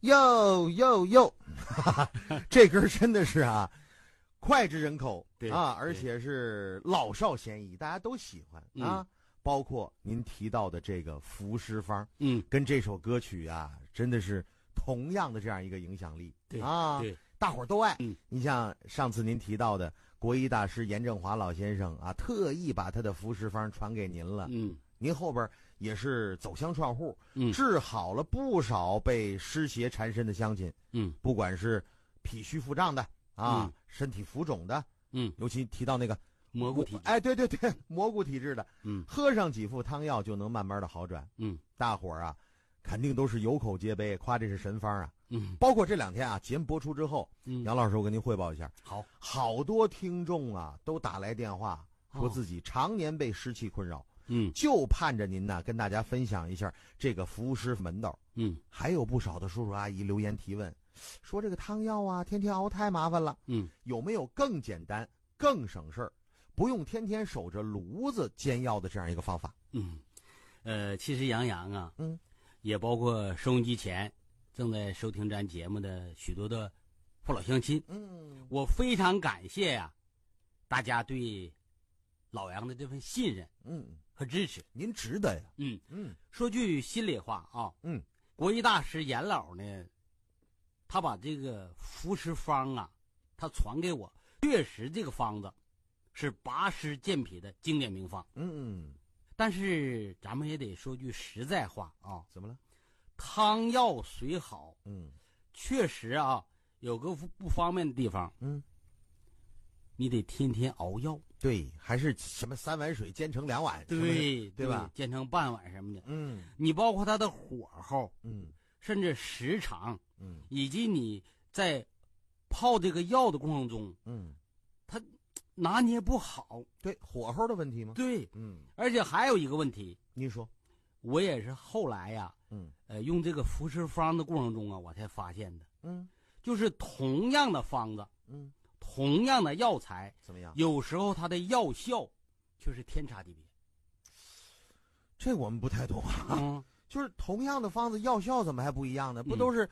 哟哟哟，这歌真的是啊，脍炙人口啊，而且是老少咸宜，大家都喜欢啊。包括您提到的这个服饰方，跟这首歌曲啊，真的是同样的这样一个影响力啊，对，大伙儿都爱。你像上次您提到的国医大师严正华老先生啊，特意把他的服饰方传给您了，您后边也是走乡串户，治好了不少被湿邪缠身的乡亲，不管是脾虚腹胀的啊，身体浮肿的，尤其提到那个蘑菇体质， 哎，对，蘑菇体质的，喝上几副汤药就能慢慢的好转，大伙儿啊，肯定都是有口皆碑，夸这是神方啊，包括这2天啊，节目播出之后，杨老师我跟您汇报一下，好多听众啊都打来电话说自己常年被湿气困扰，就盼着您呢跟大家分享一下这个服湿门道，还有不少的叔叔阿姨留言提问，说这个汤药啊，天天熬太麻烦了，有没有更简单、更省事儿？不用天天守着炉子煎药的这样一个方法。 其实杨洋啊，也包括收音机前正在收听咱节目的许多的父老乡亲，我非常感谢呀，大家对老杨的这份信任，和支持， 您值得呀。 说句心里话啊，国医大师严老呢，他把这个服食方啊，他传给我，确实这个方子是拔湿健脾的经典名方。但是咱们也得说句实在话啊， 怎么了？ 汤药虽好，确实啊有个不方便的地方，你得天天熬药。 对，还是什么3碗水煎成2碗， 对吧？ 煎成半碗什么的。你包括它的火候，甚至时长，以及你在泡这个药的过程中，它拿捏不好， 对，火候的问题吗？ 对，而且还有一个问题， 您说， 我也是后来呀，用这个服食方的过程中啊，我才发现的，就是同样的方子，同样的药材， 怎么样？有时候它的药效却是天差地别。 这我们不太懂啊，就是同样的方子，药效怎么还不一样呢？不都是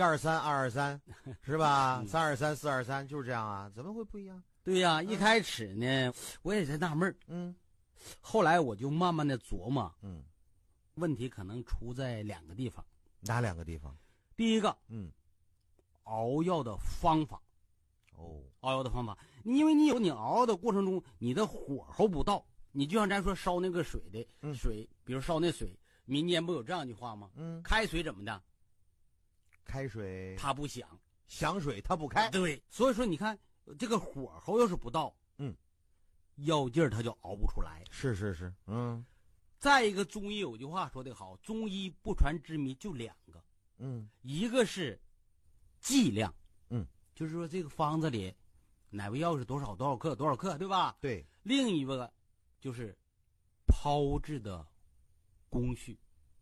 123、223是吧？323、423就是这样啊？怎么会不一样？ 对呀，一开始呢，我也在纳闷儿，后来我就慢慢的琢磨，问题可能出在2个地方。 哪2个地方？ 第一个，熬药的方法。熬药的方法，因为你熬的过程中，你的火候不到，你就像咱说烧那个水的水，比如烧那水，民间不有这样一句话吗？开水怎么的？ 开水它不响， 响水它不开。 对，所以说你看这个火候要是不到，药劲儿它就熬不出来。 是， 再一个，中医有句话说得好，中医不传之谜就2个，一个是剂量，就是说这个方子里哪味药是多少克，对吧？ 对。 另一个就是炮制的工序。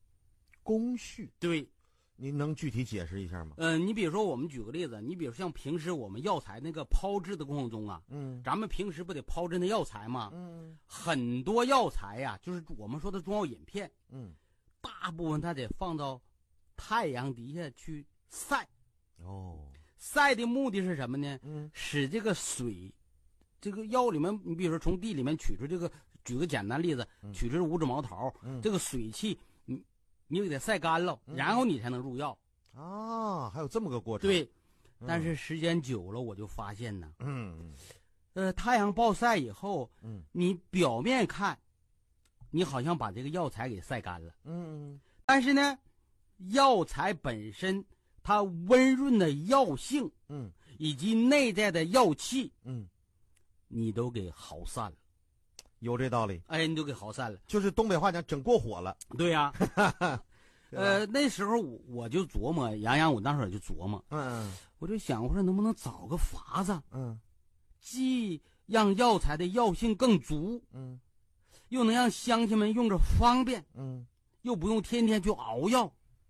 对。 您能具体解释一下吗？ 你比如说我们举个例子，你比如像平时我们药材那个炮制的过程中啊，咱们平时不得炮制那药材吗？很多药材呀，就是我们说的中药饮片，大部分它得放到太阳底下去晒。晒的目的是什么呢？使这个水，这个药里面，你比如说从地里面取出这个，举个简单例子，取出5指毛桃，这个水汽，你给它晒干了，然后你才能入药啊。还有这么个过程。 对，但是时间久了，我就发现呢，太阳暴晒以后，你表面看，你好像把这个药材给晒干了，但是呢，药材本身它温润的药性，以及内在的药气，你都给耗散了。 有这道理。 哎，你都给耗散了， 就是东北话讲整过火了。 对呀。那时候我就琢磨，杨我当时就琢磨，我就想，我说能不能找个法子，既让药材的药性更足，又能让乡亲们用着方便，又不用天天去熬药。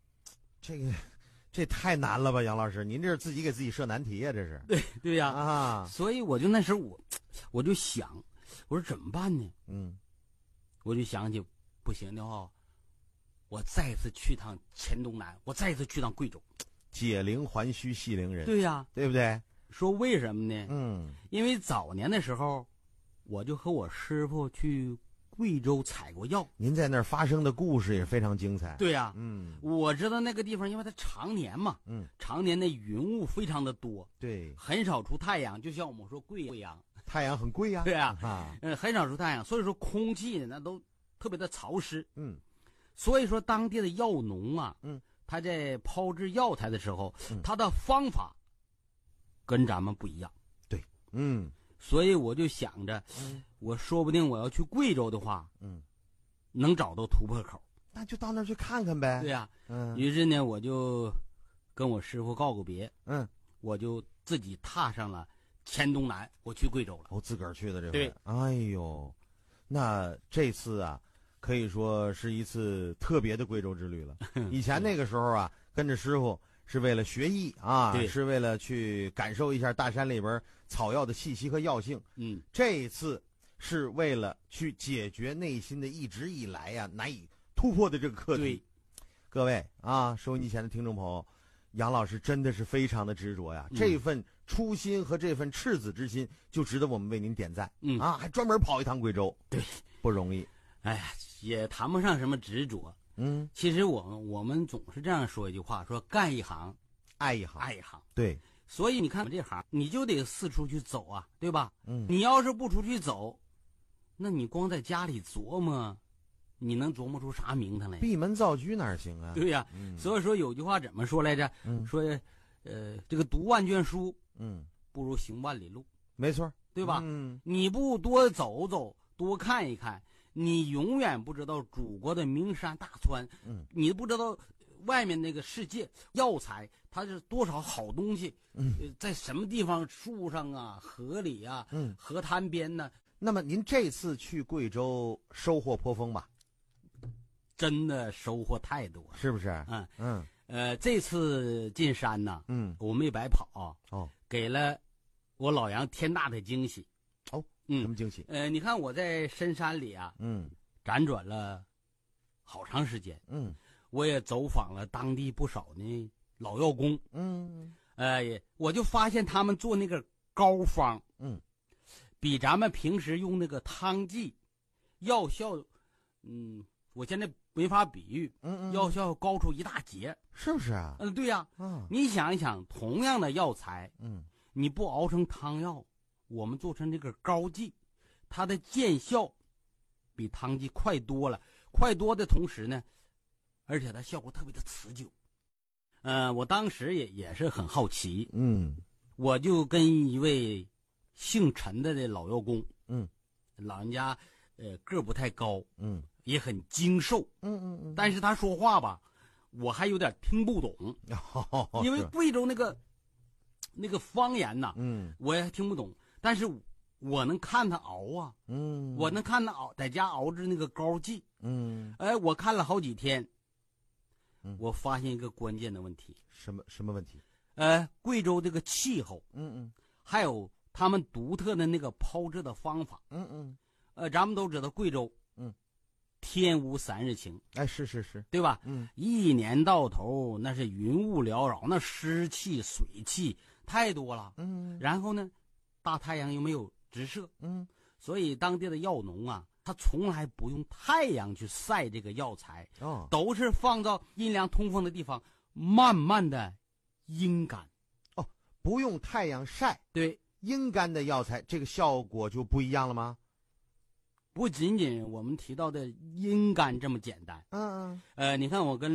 这太难了吧，杨老师，您这是自己给自己设难题呀，这是。 对呀，所以我就那时候我就想，我说怎么办呢？我就想起不行的话，我再次去趟黔东南，我再次去趟贵州。 解铃还须系铃人。 对呀， 对不对？ 说为什么呢？因为早年的时候，我就和我师傅去贵州采过药。 您在那儿发生的故事也非常精彩。 对呀，我知道那个地方，因为它常年嘛，常年的云雾非常的多， 对， 很少出太阳，就像我们说贵阳， 太阳很贵呀。 对呀，很少出太阳，所以说空气呢那都特别的潮湿。所以说当地的药农啊，他在炮制药材的时候，他的方法跟咱们不一样。 对， 所以我就想着，我说不定我要去贵州的话，能找到突破口， 那就到那儿去看看呗。 对呀，于是呢，我就跟我师傅告个别，我就自己踏上了黔东南，我去贵州了。 我自个儿去的这回。 对， 哎呦，那这次啊，可以说是一次特别的贵州之旅了。以前那个时候啊，跟着师傅是为了学艺啊，是为了去感受一下大山里边草药的气息和药性。这一次是为了去解决内心的一直以来呀难以突破的这个课题。 对， 各位啊，收音机前的听众朋友，杨老师真的是非常的执着呀，这份初心和这份赤子之心就值得我们为您点赞。还专门跑一趟贵州， 对， 不容易。 哎呀，也谈不上什么执着。其实我们总是这样说一句话，说干一行爱一行， 爱一行。 对， 所以你看我这行，你就得四处去走啊，对吧？你要是不出去走，那你光在家里琢磨，你能琢磨出啥名堂来？ 闭门造车哪行啊？ 对呀，所以说有句话怎么说来着？说这个读万卷书，不如行万里路。 没错， 对吧？你不多走走，多看一看，你永远不知道祖国的名山大川，你不知道外面那个世界药材它是多少好东西，在什么地方树上啊、河里啊、河滩边呢？ 那么您这次去贵州收获颇丰吧？ 真的收获太多了， 是不是？ 这次进山呢，我没白跑给了我老杨天大的惊喜。 什么惊喜？ 你看我在深山里啊，辗转了好长时间，我也走访了当地不少的老药工，我就发现他们做那个膏方，比咱们平时用那个汤剂药效，我现在没法比喻，药效高出一大截， 是不是啊？ 对呀，你想一想，同样的药材，你不熬成汤药，我们做成这个膏剂，它的见效比汤剂快多了，快多的同时呢，而且它效果特别的持久。我当时也是很好奇，我就跟一位姓陈的老药工，老人家个儿不太高，也很精瘦，但是他说话吧，我还有点听不懂，因为贵州那个方言呐，我也听不懂，但是我能看他熬啊，我能看他熬，在家熬制那个膏剂，我看了好几天，我发现一个关键的问题。 什么问题？ 贵州这个气候，还有他们独特的那个炮制的方法，咱们都知道贵州，天无三日晴， 是， 对吧？一年到头那是云雾缭绕，那湿气、水气太多了，然后呢，大太阳又没有直射，所以当地的药农啊，他从来不用太阳去晒这个药材，都是放到阴凉通风的地方，慢慢的阴干。 不用太阳晒， 对， 阴干的药材，这个效果就不一样了吗？ 不仅仅我们提到的阴干这么简单，你看我跟